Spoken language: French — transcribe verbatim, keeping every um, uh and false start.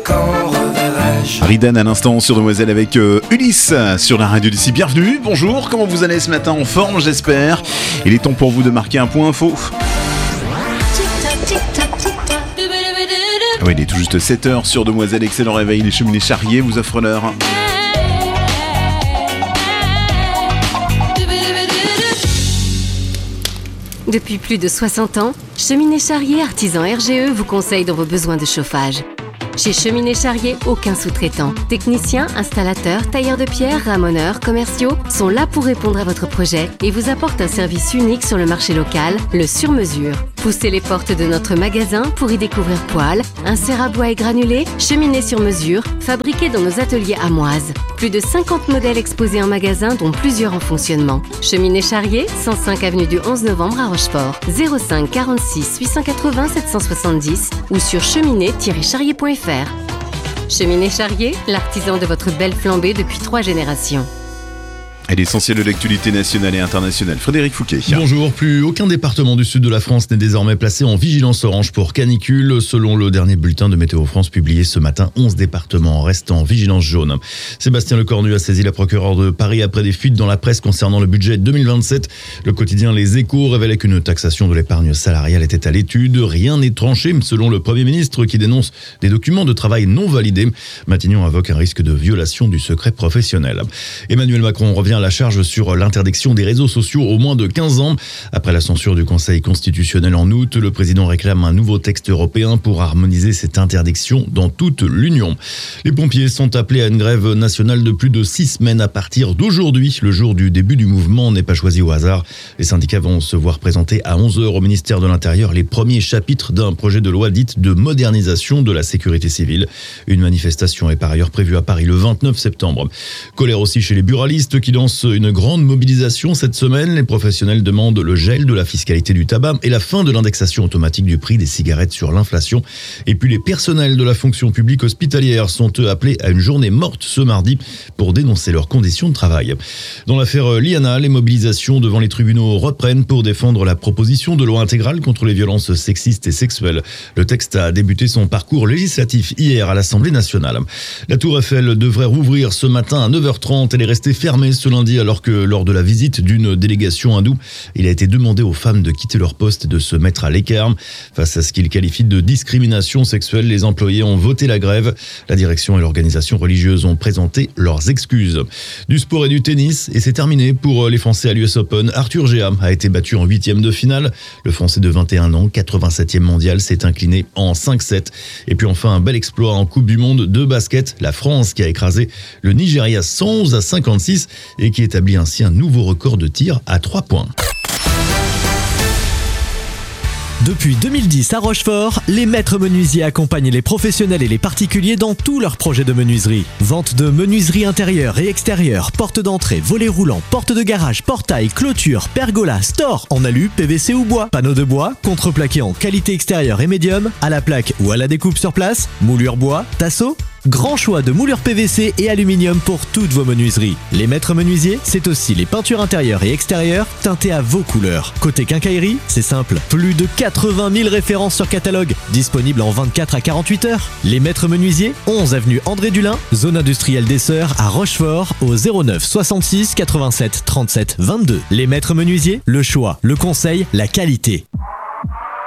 quand reverrai-je? Ridan à l'instant sur Demoiselle avec euh, Ulysse sur la radio d'ici. Bienvenue, bonjour, comment vous allez ce matin? En forme j'espère. Il est temps pour vous de marquer un point info. Ah oui, il est tout juste sept heures sur Demoiselle, excellent réveil, les cheminées Charrier vous offrent l'heure. Depuis plus de soixante ans, Cheminées Charrier Artisan R G E vous conseille dans vos besoins de chauffage. Chez Cheminées Charrier, aucun sous-traitant. Techniciens, installateurs, tailleurs de pierre, ramoneurs, commerciaux sont là pour répondre à votre projet et vous apportent un service unique sur le marché local, le sur-mesure. Poussez les portes de notre magasin pour y découvrir poêles, inserts à bois et granulés, cheminées sur mesure, fabriquées dans nos ateliers amoises. Plus de cinquante modèles exposés en magasin, dont plusieurs en fonctionnement. Cheminées Charrier, cent cinq avenue du onze novembre à Rochefort, zéro cinq quarante-six huit cent quatre-vingts sept cent soixante-dix ou sur cheminée tiret charrier point f r. Cheminées Charrier, l'artisan de votre belle flambée depuis trois générations. Et l'essentiel de l'actualité nationale et internationale. Frédéric Fouquet. Bonjour, plus aucun département du sud de la France n'est désormais placé en vigilance orange pour canicule. Selon le dernier bulletin de Météo France publié ce matin, onze départements restent en vigilance jaune. Sébastien Lecornu a saisi la procureure de Paris après des fuites dans la presse concernant le budget deux mille vingt-sept. Le quotidien Les Échos révélait qu'une taxation de l'épargne salariale était à l'étude. Rien n'est tranché selon le Premier ministre qui dénonce des documents de travail non validés. Matignon invoque un risque de violation du secret professionnel. Emmanuel Macron revient à la charge sur l'interdiction des réseaux sociaux aux moins de quinze ans. Après la censure du Conseil constitutionnel en août, le président réclame un nouveau texte européen pour harmoniser cette interdiction dans toute l'Union. Les pompiers sont appelés à une grève nationale de plus de six semaines à partir d'aujourd'hui. Le jour du début du mouvement n'est pas choisi au hasard. Les syndicats vont se voir présenter à onze heures au ministère de l'Intérieur les premiers chapitres d'un projet de loi dite de modernisation de la sécurité civile. Une manifestation est par ailleurs prévue à Paris le vingt-neuf septembre. Colère aussi chez les buralistes qui lancent une grande mobilisation cette semaine. Les professionnels demandent le gel de la fiscalité du tabac et la fin de l'indexation automatique du prix des cigarettes sur l'inflation. Et puis les personnels de la fonction publique hospitalière sont eux appelés à une journée morte ce mardi pour dénoncer leurs conditions de travail. Dans l'affaire Liana, les mobilisations devant les tribunaux reprennent pour défendre la proposition de loi intégrale contre les violences sexistes et sexuelles. Le texte a débuté son parcours législatif hier à l'Assemblée nationale. La Tour Eiffel devrait rouvrir ce matin à neuf heures trente. Elle est restée fermée ce lundi alors que lors de la visite d'une délégation hindoue, il a été demandé aux femmes de quitter leur poste et de se mettre à l'écart. Face à ce qu'ils qualifient de discrimination sexuelle, les employés ont voté la grève. La direction et l'organisation religieuse ont présenté leurs excuses. Du sport et du tennis, et c'est terminé pour les Français à l'U S Open. Arthur Géa a été battu en huitième de finale. Le Français de vingt et un ans, quatre-vingt-septième mondial, s'est incliné en cinq sept. Et puis enfin, un bel exploit en Coupe du Monde de basket. La France qui a écrasé le Nigeria cent onze à cinquante-six et qui établit ainsi un nouveau record de tir à trois points. Depuis deux mille dix à Rochefort, les maîtres menuisiers accompagnent les professionnels et les particuliers dans tous leurs projets de menuiserie. Vente de menuiserie intérieure et extérieure, porte d'entrée, volets roulants, porte de garage, portail, clôture, pergola, store en alu, P V C ou bois, panneaux de bois, contreplaqués en qualité extérieure et médium, à la plaque ou à la découpe sur place, moulure bois, tasseau. Grand choix de moulures P V C et aluminium pour toutes vos menuiseries. Les maîtres menuisiers, c'est aussi les peintures intérieures et extérieures teintées à vos couleurs. Côté quincaillerie, c'est simple, plus de quatre-vingt mille références sur catalogue, disponibles en vingt-quatre à quarante-huit heures. Les maîtres menuisiers, onze avenue André Dulin, zone industrielle des Sœurs à Rochefort, au zéro neuf soixante-six quatre-vingt-sept trente-sept vingt-deux. Les maîtres menuisiers, le choix, le conseil, la qualité.